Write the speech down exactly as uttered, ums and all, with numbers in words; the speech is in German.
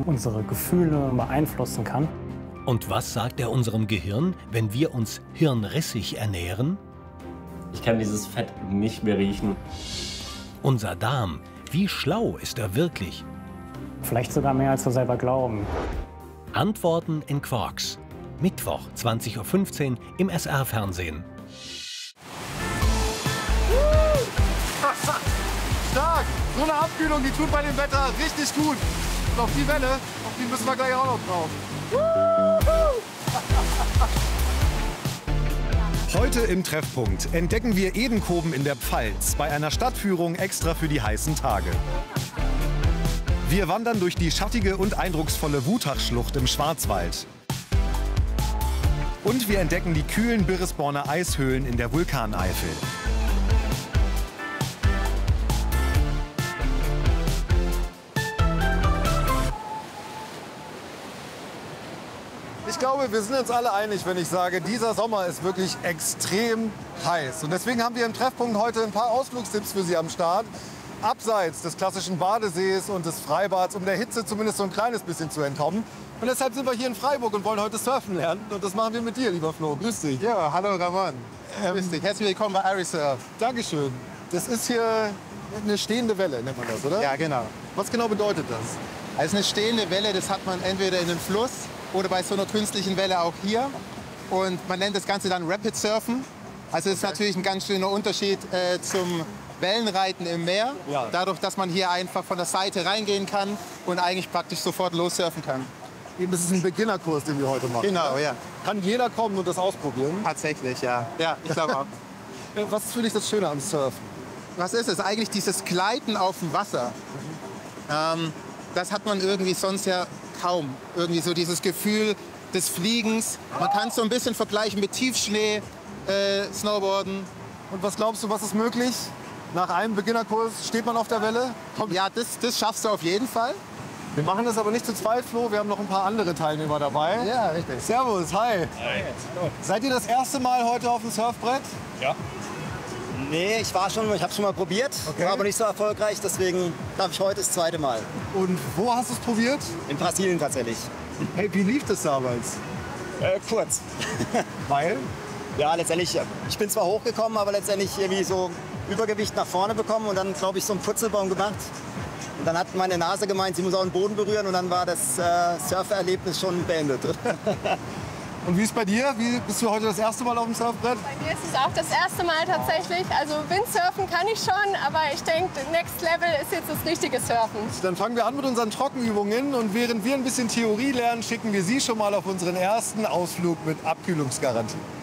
unsere Gefühle beeinflussen kann. Und was sagt er unserem Gehirn, wenn wir uns hirnrissig ernähren? Ich kann dieses Fett nicht mehr riechen. Unser Darm, wie schlau ist er wirklich? Vielleicht sogar mehr, als wir selber glauben. Antworten in Quarks. Mittwoch, zwanzig Uhr fünfzehn im S R-Fernsehen. Stark! So eine Abkühlung, die tut bei dem Wetter richtig gut. Und auf die Welle, auf die müssen wir gleich auch noch drauf. Heute im Treffpunkt entdecken wir Edenkoben in der Pfalz bei einer Stadtführung extra für die heißen Tage. Wir wandern durch die schattige und eindrucksvolle Wutachschlucht im Schwarzwald. Und wir entdecken die kühlen Birresborner Eishöhlen in der Vulkaneifel. Ich glaube, wir sind uns alle einig, wenn ich sage, dieser Sommer ist wirklich extrem heiß. Und deswegen haben wir im Treffpunkt heute ein paar Ausflugstipps für Sie am Start. Abseits des klassischen Badesees und des Freibads, um der Hitze zumindest so ein kleines bisschen zu entkommen. Und deshalb sind wir hier in Freiburg und wollen heute surfen lernen. Und das machen wir mit dir, lieber Flo. Grüß dich. Ja, hallo Ramon. Ähm, Grüß dich. Herzlich willkommen bei Arisurf. Dankeschön. Das ist hier eine stehende Welle, nennt man das, oder? Ja, genau. Was genau bedeutet das? Also eine stehende Welle, das hat man entweder in einem Fluss oder bei so einer künstlichen Welle auch hier. Und man nennt das Ganze dann Rapid Surfen. Also es ist natürlich ein ganz schöner Unterschied äh, zum Wellenreiten im Meer. Ja. Dadurch, dass man hier einfach von der Seite reingehen kann und eigentlich praktisch sofort lossurfen kann. Eben, das ist ein Beginnerkurs, den wir heute machen. Genau, ja. Kann jeder kommen und das ausprobieren? Tatsächlich, ja. Ja, ich glaube auch. Was ist für dich das Schöne am Surfen? Was ist es? Eigentlich dieses Gleiten auf dem Wasser. Ähm, das hat man irgendwie sonst ja kaum. Irgendwie so dieses Gefühl des Fliegens. Man kann es so ein bisschen vergleichen mit Tiefschnee, äh, Snowboarden. Und was glaubst du, was ist möglich? Nach einem Beginnerkurs steht man auf der Welle? Kommt. Ja, das, das schaffst du auf jeden Fall. Wir machen das aber nicht zu zweit, Flo. Wir haben noch ein paar andere Teilnehmer dabei. Ja, richtig. Servus, hi. Hi. Seid ihr das erste Mal heute auf dem Surfbrett? Ja. Nee, ich war schon, ich habe schon mal probiert, Okay. war aber nicht so erfolgreich, deswegen darf ich heute das zweite Mal. Und wo hast du es probiert? In Brasilien tatsächlich. Hey, wie lief das damals? Äh, kurz. Weil? Ja, letztendlich, ich bin zwar hochgekommen, aber letztendlich irgendwie so Übergewicht nach vorne bekommen und dann, glaube ich, so einen Purzelbaum gemacht. Und dann hat meine Nase gemeint, sie muss auch den Boden berühren und dann war das äh, Surfererlebnis schon beendet. Und wie ist bei dir? Wie, bist du heute das erste Mal auf dem Surfbrett? Bei mir ist es auch das erste Mal tatsächlich. Also Windsurfen kann ich schon, aber ich denke, Next Level ist jetzt das richtige Surfen. Dann fangen wir an mit unseren Trockenübungen. Und während wir ein bisschen Theorie lernen, schicken wir Sie schon mal auf unseren ersten Ausflug mit Abkühlungsgarantie.